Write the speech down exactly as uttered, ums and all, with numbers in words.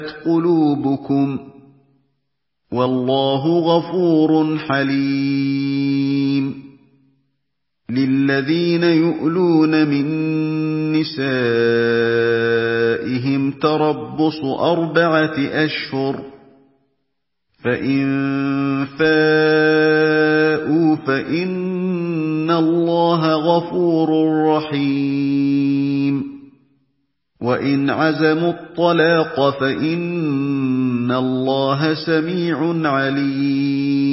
قُلُوبُكُمْ ۗ وَاللَّهُ غَفُورٌ حَلِيمٌ. لِلَّذِينَ يُؤْلُونَ مِن نِّسَائِهِمْ تَرَبُّصُ أَرْبَعَةِ أَشْهُرٍ ۖ فَإِن فَاءُوا فَإِنَّ اللَّهَ غَفُورٌ رَّحِيمٌ. وَإِنْ عَزَمُوا الطَّلَاقَ فَإِنَّ اللَّهَ سَمِيعٌ عَلِيمٌ.